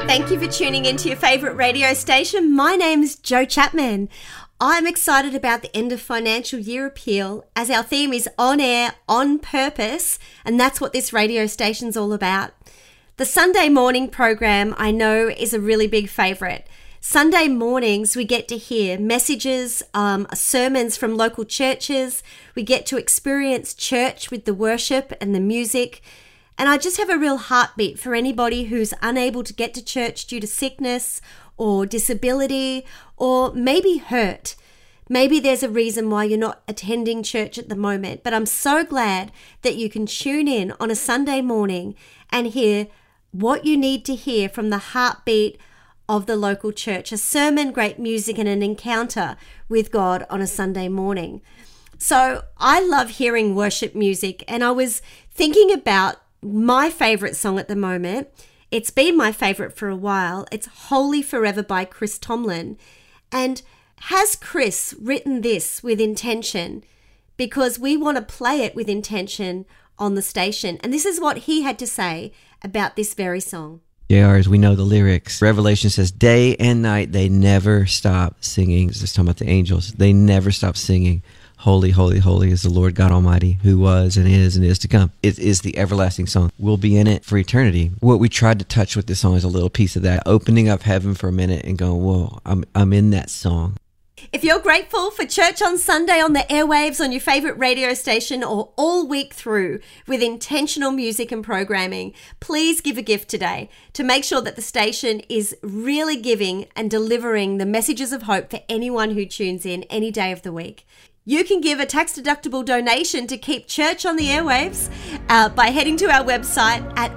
Thank you for tuning into your favourite radio station. My name's Jo Chapman. I'm excited about the end of financial year appeal as our theme is on air, on purpose, and that's what this radio station's all about. The Sunday morning program, I know, is a really big favourite. Sunday mornings, we get to hear messages, sermons from local churches. We get to experience church with the worship and the music. And I just have a real heartbeat for anybody who's unable to get to church due to sickness or disability or maybe hurt. Maybe there's a reason why you're not attending church at the moment, but I'm so glad that you can tune in on a Sunday morning and hear what you need to hear from the heartbeat of the local church, a sermon, great music, and an encounter with God on a Sunday morning. So I love hearing worship music, and I was thinking about my favorite song at the moment. It's been my favorite for a while. It's Holy Forever by Chris Tomlin. And has Chris written this with intention? Because we want to play it with intention on the station. And this is what he had to say about this very song. JR, as we know the lyrics, Revelation says, day and night they never stop singing. It's just talking about the angels. They never stop singing. Holy, holy, holy is the Lord God Almighty, who was and is to come. It is the everlasting song. We'll be in it for eternity. What we tried to touch with this song is a little piece of that, opening up heaven for a minute and going, whoa, I'm in that song. If you're grateful for church on Sunday on the airwaves on your favourite radio station or all week through with intentional music and programming, please give a gift today to make sure that the station is really giving and delivering the messages of hope for anyone who tunes in any day of the week. You can give a tax-deductible donation to keep church on the airwaves by heading to our website at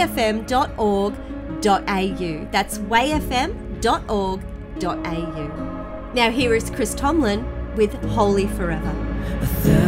wayfm.org.au. That's wayfm.org.au. Now here is Chris Tomlin with Holy Forever.